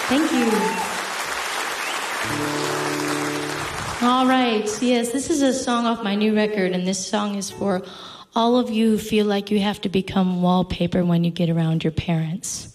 Thank you. All right. Yes, this is a song off my new record, and this song is for all of you who feel like you have to become wallpaper when you get around your parents.